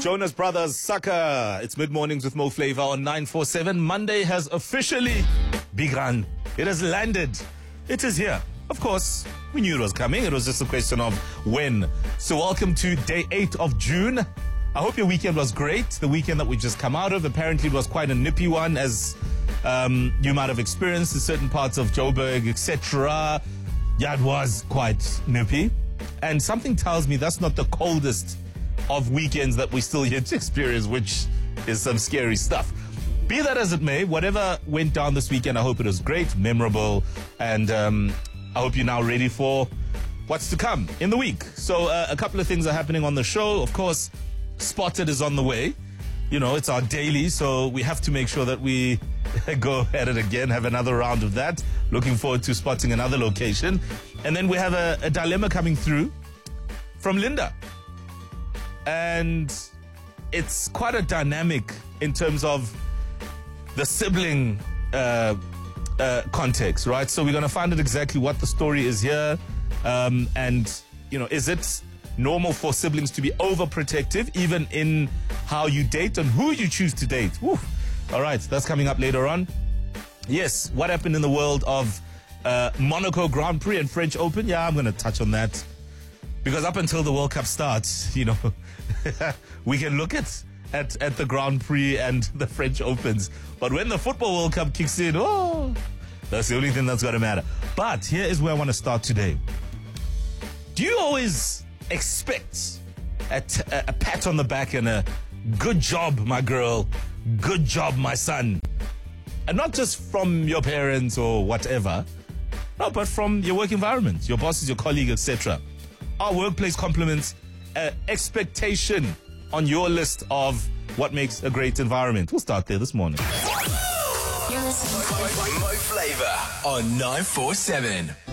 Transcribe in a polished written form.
Jonas Brothers, Sucker. It's mid-mornings with Mo Flavor on 947. Monday has officially begun. It has landed. It is here. Of course, we knew it was coming. It was just a question of when. So welcome to day 8 of June. I hope your weekend was great. The weekend that we just come out of. Apparently it was quite a nippy one, as you might have experienced in certain parts of Joburg, etc. Yeah, it was quite nippy. And something tells me that's not the coldest of weekends that we still yet to experience, which is some scary stuff. Be that as it may, whatever went down this weekend, I hope it was great, memorable, and I hope you're now ready for what's to come in the week. So a couple of things are happening on the show. Of course, Spotted is on the way. You know, it's our daily, so we have to make sure that we go at it again, have another round of that. Looking forward to spotting another location. And then we have a dilemma coming through from Linda. And it's quite a dynamic in terms of the sibling context, right? So we're going to find out exactly what the story is here. And, you know, is it normal for siblings to be overprotective, even in how you date and who you choose to date? Woo. All right, that's coming up later on. Yes, what happened in the world of Monaco Grand Prix and French Open? Yeah, I'm going to touch on that. Because up until the World Cup starts, you know, we can look at the Grand Prix and the French Opens. But when the Football World Cup kicks in, oh, that's the only thing that's going to matter. But here is where I want to start today. Do you always expect a pat on the back and a good job, my girl, good job, my son? And not just from your parents or whatever, no, but from your work environment, your bosses, your colleagues, etc. Are workplace compliments expectation on your list of what makes a great environment? We'll start there this morning. You're listening to Mo Flavor on 947.